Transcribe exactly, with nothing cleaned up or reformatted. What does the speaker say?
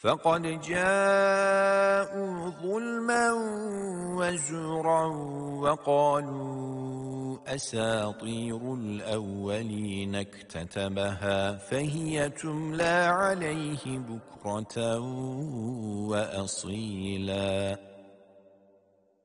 فقد جاءوا ظلما وزورا وقالوا أساطير الأولين اكتتبها فهي تملى عليه بكرة وأصيلا